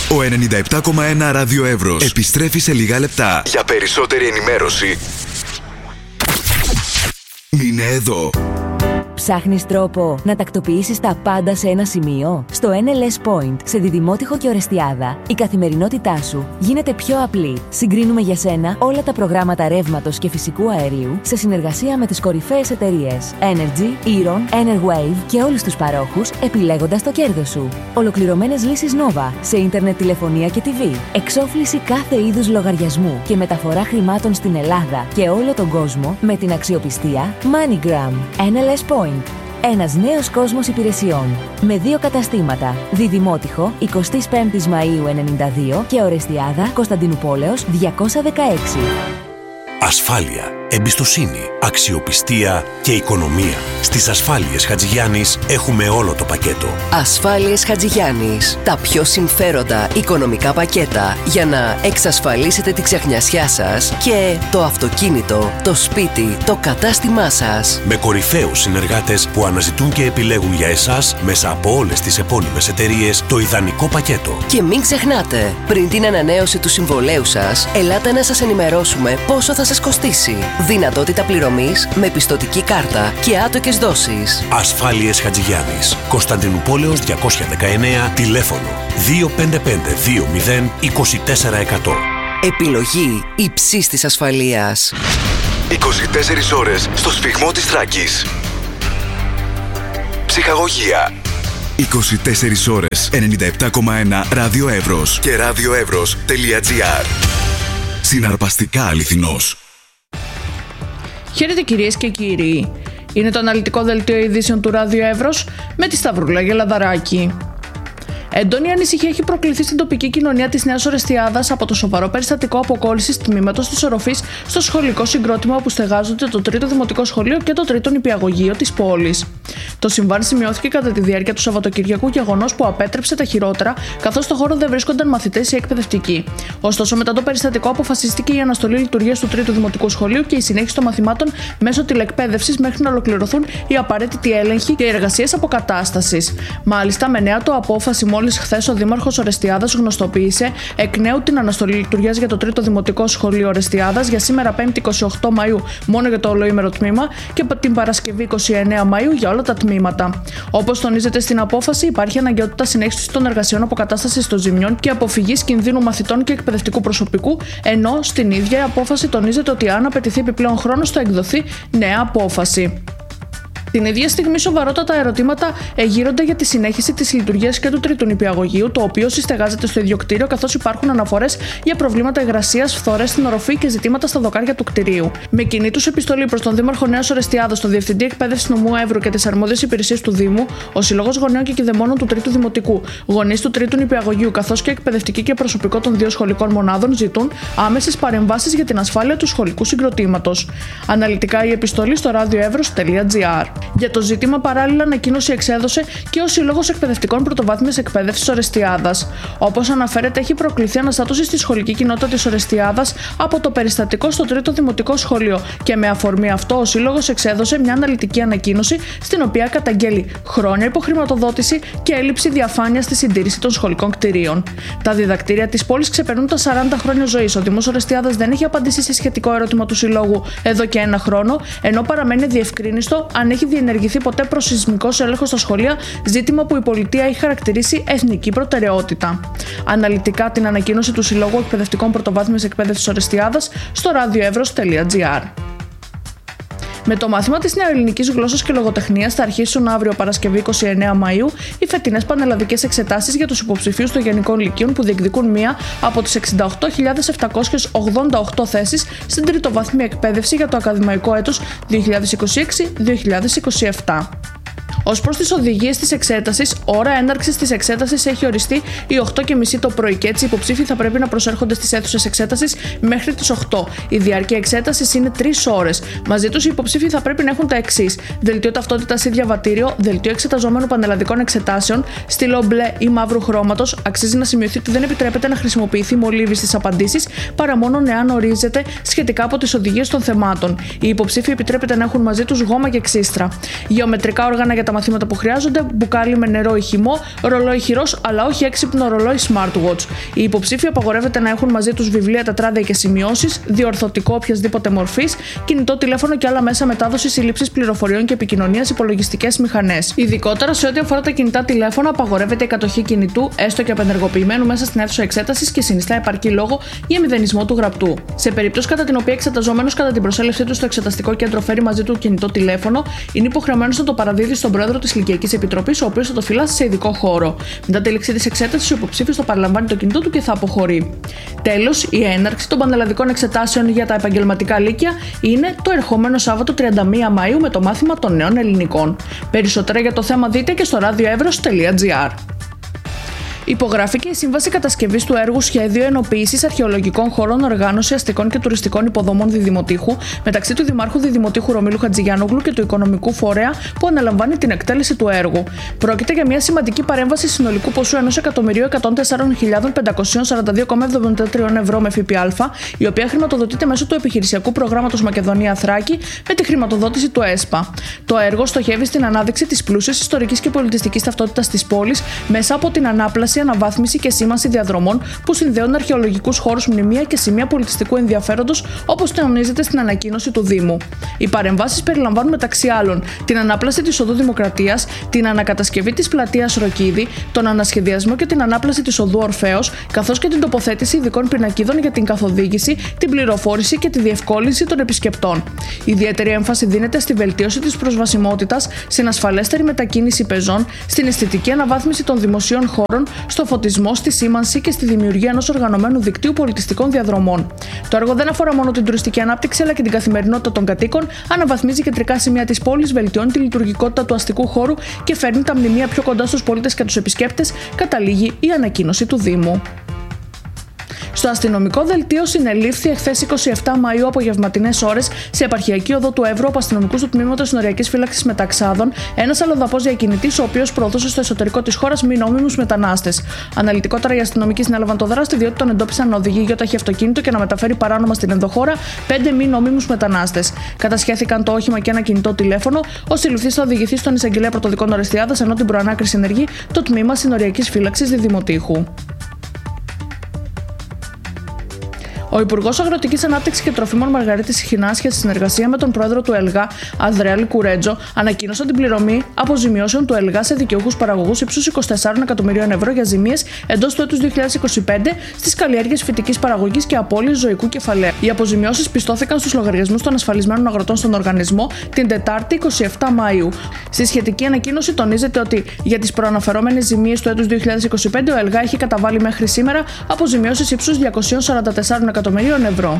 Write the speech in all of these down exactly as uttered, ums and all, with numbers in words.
Ο ενενήντα επτά κόμμα ένα Ράδιο Εύρος επιστρέφει σε λίγα λεπτά. Για περισσότερη ενημέρωση, μείνε εδώ. Ψάχνεις τρόπο να τακτοποιήσεις τα πάντα σε ένα σημείο? Στο εν ελ ες Point, σε Διδημότυχο και Ορεστιάδα, η καθημερινότητά σου γίνεται πιο απλή. Συγκρίνουμε για σένα όλα τα προγράμματα ρεύματος και φυσικού αερίου σε συνεργασία με τις κορυφαίες εταιρείες Energy, Eron, Enerwave και όλους τους παρόχους, επιλέγοντας το κέρδος σου. Ολοκληρωμένες λύσεις Nova σε ίντερνετ, τηλεφωνία και τι βι. Εξόφληση κάθε είδους λογαριασμού και μεταφορά χρημάτων στην Ελλάδα και όλο τον κόσμο με την αξιοπιστία MoneyGram. εν ελ ες Point. Ένας νέος κόσμος υπηρεσιών. Με δύο καταστήματα. Διδημότυχο, εικοστή πέμπτη Μαΐου ενενήντα δύο και Ορεστιάδα, Κωνσταντινούπολεως διακόσια δεκαέξι. Ασφάλεια, εμπιστοσύνη, αξιοπιστία και οικονομία. Στις Ασφάλειες Χατζηγιάννης έχουμε όλο το πακέτο. Ασφάλειες Χατζηγιάννης. Τα πιο συμφέροντα οικονομικά πακέτα για να εξασφαλίσετε τη ξεχνιασιά σας και το αυτοκίνητο, το σπίτι, το κατάστημά σας. Με κορυφαίους συνεργάτες που αναζητούν και επιλέγουν για εσάς μέσα από όλες τις επώνυμες εταιρείες το ιδανικό πακέτο. Και μην ξεχνάτε, πριν την ανανέωση του συμβολέου σας, ελάτε να σας ενημερώσουμε πόσο θα σας κοστίσει. Δυνατότητα πληρωμής με πιστωτική κάρτα και άτοκες δόσεις. Ασφάλειες Χατζηγιάννης. Κωνσταντινούπολεως διακόσια δεκαεννέα, τηλέφωνο δύο πέντε πέντε δύο μηδέν είκοσι τέσσερα εκατό. Επιλογή υψής της ασφαλείας. είκοσι τέσσερις ώρες στο σφιγμό της Θράκης. Ψυχαγωγία. είκοσι τέσσερις ώρες ενενήντα επτά κόμμα ένα Ράδιο Εύρος και radioevros.gr. Συναρπαστικά αληθινός. Χαίρετε κυρίες και κύριοι. Είναι το αναλυτικό δελτίο ειδήσεων του Ράδιο Εύρος με τη Σταυρούλα Γελαδαράκη. Έντονη ανησυχία έχει προκληθεί στην τοπική κοινωνία της Νέας Ορεστιάδας από το σοβαρό περιστατικό αποκόλλησης τμήματος της οροφής στο σχολικό συγκρότημα όπου στεγάζονται το τρίτο Δημοτικό Σχολείο και το τρίτο Νηπιαγωγείο της πόλης. Το συμβάν σημειώθηκε κατά τη διάρκεια του Σαββατοκυριακού, γεγονός που απέτρεψε τα χειρότερα, καθώς στο χώρο δεν βρίσκονταν μαθητές ή εκπαιδευτικοί. Ωστόσο, μετά το περιστατικό, αποφασίστηκε η αναστολή λειτουργίας του τρίτου Δημοτικού Σχολείου και η συνέχιση των μαθημάτων μέσω τηλεκπαίδευσης μέχρι να ολοκληρωθούν οι απαραίτητοι έλεγχοι και οι εργασίες αποκατάστασης. Μάλιστα, με νέα του απόφαση, μόλις χθες ο Δήμαρχος Ορεστιάδας γνωστοποίησε εκ νέου την αναστολή λειτουργίας για το τρίτο Δημοτικό Σχολείο Ορεστιάδας για σήμερα πέμπτη εικοστή όγδοη Μαΐου μόνο για το ολοήμερο τμήμα και την Παρασκευή εικοστή ενάτη Μαΐου για όλα τα τμήματα. Όπως τονίζεται στην απόφαση, υπάρχει αναγκαιότητα συνέχισης των εργασιών αποκατάστασης των ζημιών και αποφυγής κινδύνου μαθητών και εκπαιδευτικού προσωπικού, ενώ στην ίδια απόφαση τονίζεται ότι αν απαιτηθεί επιπλέον χρόνος θα εκδοθεί νέα απόφαση. Την ίδια στιγμή, σοβαρότατα ερωτήματα εγείρονται για τη συνέχιση της λειτουργίας και του τρίτου νηπιαγωγείου, το οποίο συστεγάζεται στο ίδιο κτίριο, καθώς υπάρχουν αναφορές για προβλήματα υγρασίας, φθορές στην οροφή και ζητήματα στα δοκάρια του κτηρίου. Με κοινή τους επιστολή προς τον Δήμαρχο Νέας Ορεστιάδας, τον Διευθυντή Εκπαίδευσης Νομού Εύρου και τις αρμόδιες υπηρεσίες του Δήμου, ο Συλλόγος Γονέων και Κηδεμόνων του τρίτου Δημοτικού, γονείς του τρίτου νηπιαγωγείου, καθώς και εκπαιδευτικοί και προσωπικό των δύο σχολικών μονάδων ζητούν άμεσες παρεμβάσεις για την ασφάλεια του σχολικού συγκροτήματος. Αναλυτικά η επιστολή στο radioevros.gr. Για το ζήτημα, παράλληλα, ανακοίνωση εξέδωσε και ο Σύλλογος Εκπαιδευτικών Πρωτοβάθμιας Εκπαίδευσης Ορεστιάδας. Όπως αναφέρεται, έχει προκληθεί αναστάτωση στη σχολική κοινότητα της Ορεστιάδας από το περιστατικό στο τρίτο Δημοτικό Σχολείο και με αφορμή αυτό ο Σύλλογος εξέδωσε μια αναλυτική ανακοίνωση στην οποία καταγγέλει χρόνια υποχρηματοδότηση και έλλειψη διαφάνειας στη συντήρηση των σχολικών κτηρίων. Τα διδακτήρια της πόλης ξεπερνούν τα σαράντα χρόνια ζωής. Ο Δήμος Ορεστιάδας δεν έχει απαντήσει σε σχετικό ερώτημα του Συλλόγου εδώ και ένα χρόνο, ενώ παραμένει διευκρίνιστο αν έχει διενεργηθεί ποτέ προσεισμικός έλεγχος στα σχολεία, ζήτημα που η πολιτεία έχει χαρακτηρίσει εθνική προτεραιότητα. Αναλυτικά την ανακοίνωση του Συλλόγου Εκπαιδευτικών Πρωτοβάθμιας Εκπαίδευσης Ορεστιάδας στο radioevros.gr. Με το μάθημα της νεοελληνικής γλώσσας και λογοτεχνίας θα αρχίσουν αύριο Παρασκευή εικοστή ενάτη Μαΐου οι φετινές πανελλαδικές εξετάσεις για τους υποψηφίους των Γενικών Λυκείων που διεκδικούν μία από τις εξήντα οκτώ χιλιάδες επτακόσιες ογδόντα οκτώ θέσεις στην τριτοβάθμια εκπαίδευση για το ακαδημαϊκό έτος δύο χιλιάδες είκοσι έξι δύο χιλιάδες είκοσι επτά. Ως προς τις οδηγίες της εξέτασης, ώρα έναρξης της εξέτασης έχει οριστεί οι οκτώ και μισή το πρωί και έτσι οι υποψήφοι θα πρέπει να προσέρχονται στις αίθουσες εξέτασης μέχρι τις οκτώ. Η διάρκεια εξέτασης είναι τρεις ώρες. Μαζί τους οι υποψήφοι θα πρέπει να έχουν τα εξής: δελτίο ταυτότητας ή διαβατήριο, δελτίο εξεταζόμενου πανελλαδικών εξετάσεων, στυλό μπλε ή μαύρου χρώματος. Αξίζει να σημειωθεί ότι δεν επιτρέπεται να χρησιμοποιηθεί μολύβι στις απαντήσεις παρά μόνο εάν ορίζεται σχετικά από τις οδηγίες των θεμάτων. Οι υποψήφοι επιτρέπεται να έχουν μαζί τους γόμα και ξύστρα. Γεωμετρικά όργανα για τα μαθήματα που χρειάζονται, μπουκάλι με νερό ή χυμό, ρολόι χειρός, αλλά όχι έξυπνο ρολόι smartwatch. Οι υποψήφοι απαγορεύεται να έχουν μαζί τους βιβλία, τετράδια και σημειώσεις, διορθωτικό οποιασδήποτε μορφής, κινητό τηλέφωνο και άλλα μέσα μετάδοσης ή λήψης πληροφοριών και επικοινωνίας, υπολογιστικές μηχανές. Ειδικότερα σε ό,τι αφορά τα κινητά τηλέφωνα, απαγορεύεται η κατοχή κινητού, έστω και απενεργοποιημένου, μέσα στην αίθουσα εξέτασης και συνιστά επαρκή λόγο για μηδενισμό του γραπτού. Σε περίπτωση κατά την οποία εξεταζόμενος κατά την προσέλευσή του στο εξεταστικό κέντρο φέρει μαζί του κινητό τηλέφωνο, είναι υποχρεωμένος να το παραδίδει στον πρόεδρο της Λυκειακής Επιτροπής, ο οποίος θα το φυλάσει σε ειδικό χώρο. Μετά τη λήξη της εξέτασης, ο υποψήφιος θα παραλαμβάνει το κινητό του και θα αποχωρεί. Τέλος, η έναρξη των πανελλαδικών εξετάσεων για τα επαγγελματικά λύκεια είναι το ερχόμενο Σάββατο τριάντα μία Μαΐου με το μάθημα των νέων ελληνικών. Περισσότερα για το θέμα δείτε και στο radioevros τελεία gr. Υπογράφηκε η σύμβαση κατασκευής του έργου Σχέδιο Ενοποίησης Αρχαιολογικών Χώρων, Οργάνωση Αστικών και Τουριστικών Υποδομών Διδημοτήχου μεταξύ του Δημάρχου Διδημοτήχου Ρωμήλου Χατζηγιάννογλου και του Οικονομικού Φορέα που αναλαμβάνει την εκτέλεση του έργου. Πρόκειται για μια σημαντική παρέμβαση συνολικού ποσού ενός εκατομμυρίου εκατόν τέσσερις χιλιάδες πεντακόσια σαράντα δύο κόμμα εβδομήντα τρία ευρώ με ΦΠΑ, η οποία χρηματοδοτείται μέσω του επιχειρησιακού προγράμματος Μακεδονία Θράκη με τη χρηματοδότηση του ΕΣΠΑ. Το έργο στοχεύει στην ανάδειξη της πλούσιας ιστορικής και πολιτιστικής ταυτότητας της πόλης μέσα από την ανάπλαση, αναβάθμιση και σήμανση διαδρομών που συνδέουν αρχαιολογικούς χώρους, μνημεία και σημεία πολιτιστικού ενδιαφέροντος, όπως τονίζεται στην ανακοίνωση του Δήμου. Οι παρεμβάσεις περιλαμβάνουν μεταξύ άλλων την ανάπλαση της Οδού Δημοκρατίας, την ανακατασκευή της πλατείας Ροκίδη, τον ανασχεδιασμό και την ανάπλαση της Οδού Ορφέως, καθώς και την τοποθέτηση ειδικών πινακίδων για την καθοδήγηση, την πληροφόρηση και τη διευκόλυνση των επισκεπτών. Ιδιαίτερη έμφαση δίνεται στη βελτίωση της προσβασιμότητας, στην ασφαλέστερη μετακίνηση πεζών, στην αισθητική αναβάθμιση των δημοσίων χώρων, στο φωτισμό, στη σήμανση και στη δημιουργία ενός οργανωμένου δικτύου πολιτιστικών διαδρομών. Το έργο δεν αφορά μόνο την τουριστική ανάπτυξη αλλά και την καθημερινότητα των κατοίκων, αναβαθμίζει κεντρικά σημεία της πόλης, βελτιώνει τη λειτουργικότητα του αστικού χώρου και φέρνει τα μνημεία πιο κοντά στους πολίτες και τους επισκέπτες, καταλήγει η ανακοίνωση του Δήμου. Στο αστυνομικό δελτίο συνελήφθη εχθές εικοστή εβδόμη Μαΐου απογευματινές ώρες σε επαρχιακή οδό του Εύρου από αστυνομικούς του τμήματος συνοριακής φύλαξης Μεταξάδων ένας αλλοδαπός διακινητής, ο οποίος προωθούσε στο εσωτερικό της χώρας μη νόμιμους μετανάστες. Αναλυτικότερα, οι αστυνομικοί συνέλαβαν το δράστη διότι τον εντόπισαν να οδηγεί γιοταχή αυτοκίνητο και να μεταφέρει παράνομα στην ενδοχώρα πέντε μη νόμιμους μετανάστες. Κατασχέθηκαν το όχημα και ένα κινητό τηλέφωνο. Ο συλληφθής θα οδηγηθεί στον εισαγγελέα πρωτοδικών Ορεστιάδας, ενώ την προανάκριση ενεργεί το τμήμα συνοριακής φύλαξης Διδημοτήχου. Ο Υπουργός Αγροτικής Ανάπτυξης και Τροφίμων Μαργαρίτης Χινάς, σε συνεργασία με τον πρόεδρο του ΕΛΓΑ, Ανδρέα Λικουρέτζο, ανακοίνωσαν την πληρωμή αποζημιώσεων του ΕΛΓΑ σε δικαιούχους παραγωγούς ύψους είκοσι τέσσερα εκατομμυρίων ευρώ για ζημίες εντός του έτους δύο χιλιάδες είκοσι πέντε στις καλλιέργειες φυτικής παραγωγής και απώλειες ζωικού κεφαλαίου. Οι αποζημιώσεις πιστώθηκαν στους λογαριασμούς των ασφαλισμένων αγροτών στον οργανισμό την Τετάρτη εικοστή εβδόμη Μαΐου. Στη σχετική ανακοίνωση τονίζεται ότι για τις προαναφερόμενες ζημίες του έτους δύο χιλιάδες είκοσι πέντε ο ΕΛΓΑ έχει καταβάλει μέχρι σήμερα αποζημιώσεις ύψους διακόσια σαράντα τέσσερα εκατομμυρίων ευρώ.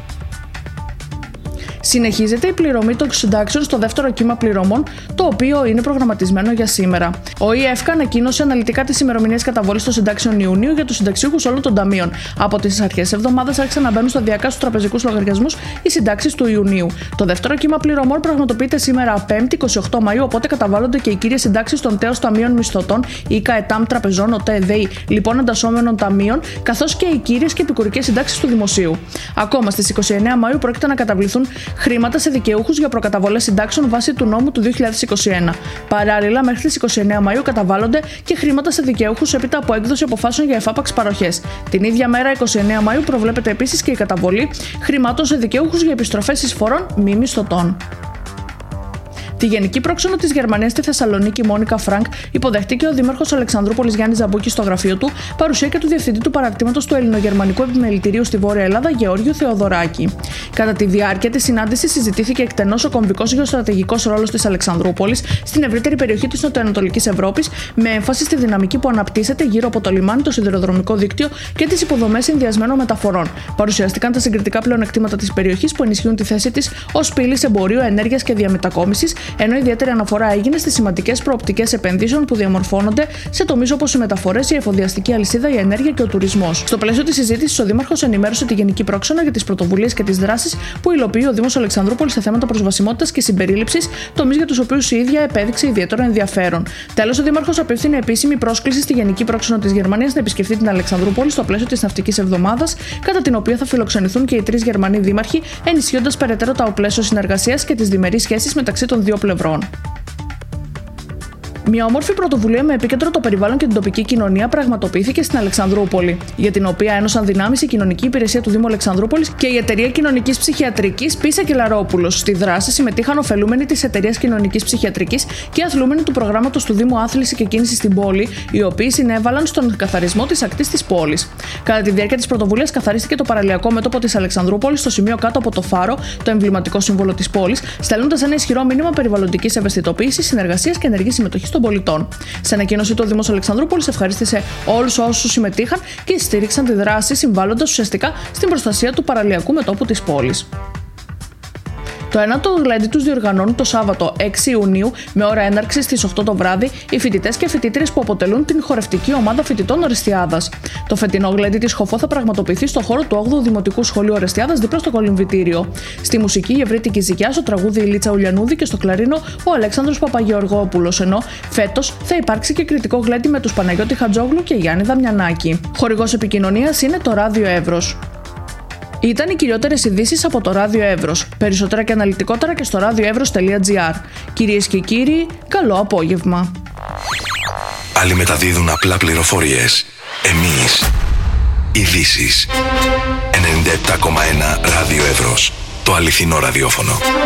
Συνεχίζεται η πληρωμή των συντάξεων στο δεύτερο κύμα πληρωμών, το οποίο είναι προγραμματισμένο για σήμερα. Ο ΙΕΦΚΑ ανακοίνωσε αναλυτικά τις ημερομηνίες καταβολής των συντάξεων Ιουνίου για τους συνταξιούχους όλων των ταμείων. Από τις αρχές της εβδομάδας άρχισαν να μπαίνουν σταδιακά στους τραπεζικούς λογαριασμούς οι συντάξεις του Ιουνίου. Το δεύτερο κύμα πληρωμών πραγματοποιείται σήμερα Πέμπτη εικοστή ογδόη Μαΐου, οπότε καταβάλλονται και οι κύριες συντάξεις των τέος ταμείων μισθωτών, ΙΚΑ, ΕΤΑΜ, τραπεζών, ΟΤΕ, ΔΕΗ, λοιπόν αντασσόμενων ταμείων, καθώς και οι κύριες και επικουρικές συντάξεις του Δημοσίου. Ακόμα στις εικοστή ενάτη Μαΐου πρόκειται να καταβληθούν χρήματα σε δικαιούχους για προκαταβολές συντάξεων βάσει του νόμου του δύο χιλιάδες είκοσι ένα. Παράλληλα, μέχρι τις εικοστή ενάτη Μαΐου καταβάλλονται και χρήματα σε δικαιούχους έπειτα από έκδοση αποφάσεων για εφάπαξ παροχές. Την ίδια μέρα, εικοστή ενάτη Μαΐου, προβλέπεται επίσης και η καταβολή χρημάτων σε δικαιούχους για επιστροφές εισφορών μη μισθωτών. Τη Γενική Πρόξενο της Γερμανίας στη Θεσσαλονίκη, Μόνικα Φρανκ, υποδέχτηκε ο Δήμαρχος Αλεξανδρούπολης Γιάννης Ζαμπούκης στο γραφείο του, παρουσία και του Διευθυντή του Παραρτήματος του Ελληνογερμανικού Επιμελητηρίου στη Βόρεια Ελλάδα, Γεώργιου Θεοδωράκη. Κατά τη διάρκεια της συνάντησης συζητήθηκε εκτενώς ο κομβικός γεωστρατηγικός ρόλος της Αλεξανδρούπολης στην ευρύτερη περιοχή της Νοτιοανατολικής Ευρώπης, με έμφαση στη δυναμική που αναπτύσσεται γύρω από το λιμάνι, το σιδηροδρομικό δίκτυο και τις υποδομές συνδυασμένων μεταφορών. Παρουσιαστηκαν τα συγκριτικά πλεονεκτήματα της περιοχής που ενισχύουν τη θέση της ως πύλης εμπορίου, ενέργειας και διαμετακόμισης, ενώ ιδιαίτερη αναφορά έγινε στις σημαντικές προοπτικές επενδύσεων που διαμορφώνονται σε τομείς όπως οι μεταφορές, η εφοδιαστική αλυσίδα, η ενέργεια και ο τουρισμός. Στο πλαίσιο της συζήτησης, ο Δήμαρχος ενημέρωσε τη Γενική Πρόξενο για τις πρωτοβουλίες και τις δράσεις που υλοποιεί ο Δήμος Αλεξανδρούπολης σε θέματα προσβασιμότητας και συμπερίληψης, τομείς για τους οποίους η ίδια επέδειξε ιδιαίτερο ενδιαφέρον. Τέλος, ο Δήμαρχος απίφθινε επίσημη πρόσκληση στη Γενική Πρόξενο της Γερμανίας να επισκεφτεί την Αλεξανδρούπολη στο πλαίσιο της Ναυτικής Εβδομάδας, κατά την οποία θα φιλοξενηθούν και οι τρεις Γερμανοί δήμαρχοι, ενισχύοντας περαιτέρω το πλαίσιο συνεργασίας και τις διμερείς σχέσεις μεταξύ των δύο πλευρών. Μια όμορφη πρωτοβουλία με επίκεντρο το περιβάλλον και την τοπική κοινωνία πραγματοποιήθηκε στην Αλεξανδρούπολη, για την οποία ένωσαν δυνάμεις η Κοινωνική Υπηρεσία του Δήμου Αλεξανδρούπολης και η Εταιρεία Κοινωνικής Ψυχιατρικής Πίσα Κελαρόπουλος. Στη δράση συμμετείχαν ωφελούμενοι της Εταιρείας Κοινωνικής Ψυχιατρικής και αθλούμενοι του προγράμματος του Δήμου Άθληση και Κίνηση στην πόλη, οι οποίοι συνέβαλαν στον καθαρισμό της ακτής της πόλης. Κατά τη διάρκεια της πρωτοβουλίας καθαρίστηκε το παραλιακό μέτωπο της Αλεξανδρούπολης στο σημείο κάτω από το φάρο, το εμβληματικό σύμβολο της πόλης, στέλνοντας ένα ισχυρό μήνυμα περιβαλλοντικής ευαισθητοποίησης, συνεργασίας και ενεργής συμμετοχής των πολιτών. Σε ανακοίνωση, το Δήμος Αλεξανδρούπολης ευχαρίστησε όλους όσους συμμετείχαν και στήριξαν τη δράση, συμβάλλοντας ουσιαστικά στην προστασία του παραλιακού μετώπου της πόλης. Το ένατο γλέντι τους διοργανώνουν το Σάββατο έξι Ιουνίου με ώρα έναρξη στις οκτώ το βράδυ οι φοιτητές και φοιτήτριες που αποτελούν την χορευτική ομάδα φοιτητών Ορεστιάδας. Το φετινό γλέντι της Χοφό θα πραγματοποιηθεί στο χώρο του όγδοου Δημοτικού Σχολείου Ορεστιάδας δίπλα στο κολυμβητήριο. Στη μουσική η Ευρύτικη Ζυγιά, στο τραγούδι η Λίτσα Ουλιανούδη και στο κλαρίνο ο Αλέξανδρος Παπαγεωργόπουλος. Ενώ φέτος θα υπάρξει και κριτικό γλέντι με τους Παναγιώτη Χατζόγλου και Γιάννη Δαμιανάκη. Χορηγός επικοινωνίας είναι το Ράδιο Εύρος. Ήταν οι κυριότερες ειδήσεις από το Ράδιο Εύρος. Περισσότερα και αναλυτικότερα και στο ραδιοεύρος τελεία τζι άρ. Κυρίες και κύριοι, καλό απόγευμα. Άλλοι μεταδίδουν απλά πληροφορίες. Εμείς, ειδήσεις. ενενήντα επτά κόμμα ένα Ράδιο Εύρος. Το αληθινό ραδιόφωνο.